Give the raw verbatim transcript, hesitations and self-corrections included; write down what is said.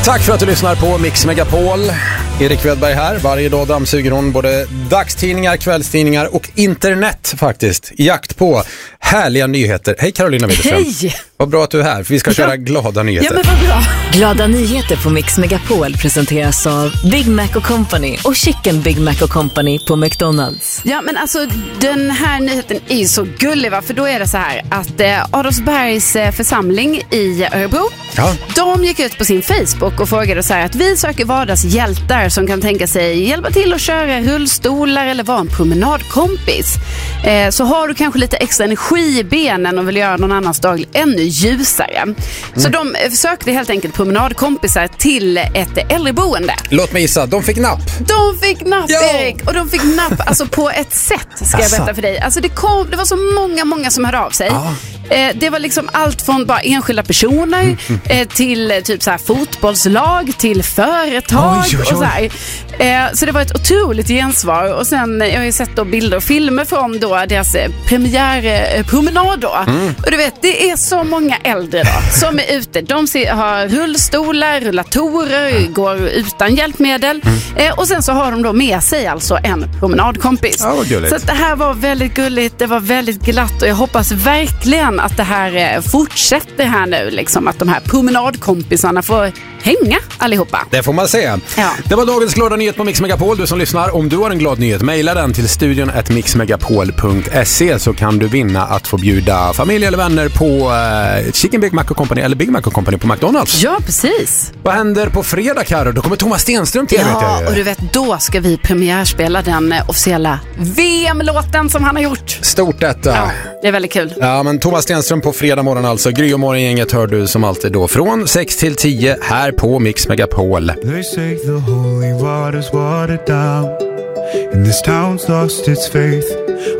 Tack för att du lyssnar på Mix Megapol. Erik Wedberg här. Varje dag dammsuger hon både dagstidningar, kvällstidningar och internet faktiskt. I jakt på härliga nyheter. Hej Carolina Widerström. Hej! Vad bra att du är här, för vi ska köra ja. glada nyheter. Ja, men vad bra. Glada nyheter på Mix Megapol presenteras av Big Mac och Company och Chicken Big Mac och Company på McDonald's. Ja, men alltså den här nyheten är ju så gullig, va? För då är det så här att eh, Adolfsbergs eh, församling i Örebro, ja. de gick ut på sin Facebook och frågade så här att vi söker vardagshjältar som kan tänka sig hjälpa till att köra rullstolar eller vara en promenadkompis. Eh, så har du kanske lite extra energi i benen och vill göra någon annans dag ännu ljusare. Mm. Så de eh, sökte helt enkelt promenadkompisar till ett äldreboende. Låt mig gissa, de fick napp. De fick napp, ja. Erik. Och de fick napp alltså på ett sätt, ska jag berätta för dig. Alltså det, kom, det var så många, många som hörde av sig. Ah. Eh, det var liksom allt från bara enskilda personer mm, mm. Eh, till eh, typ så här fotbollslag, till företag oj, oj, oj. och så här. Eh, så det var ett otroligt gensvar. Och sen, jag har ju sett då bilder och filmer från då deras eh, premiärpromenad då. Mm. Och du vet, det är så många äldre då som är ute. De ser, har rullstolar, rullatorer, mm. går utan hjälpmedel. Mm. Eh, och sen så har de då med sig alltså en promenadkompis. Oh, så att det här var väldigt gulligt, det var väldigt glatt och jag hoppas verkligen att det här fortsätter här nu, liksom att de här promenadkompisarna får hänga allihopa. Det får man se. Ja. Det var dagens glada nyhet på Mix Megapol. Du som lyssnar, om du har en glad nyhet, mejla den till studion at mixmegapol punkt se så kan du vinna att få bjuda familj eller vänner på uh, Chicken Big Mac och Company eller Big Mac och Company på McDonald's. Ja, precis. Vad händer på fredag, Karo? Då kommer Thomas Stenström till. Ja, vet jag. Och du vet, då ska vi premiärspela den uh, officiella V M-låten som han har gjort. Stort detta. Ja, det är väldigt kul. Ja, men Thomas Stenström på fredag morgon alltså. Gry och morgongänget hör du som alltid då från sex till tio här på Mix Megapol. They say the holy water's watered down and this town's lost its faith.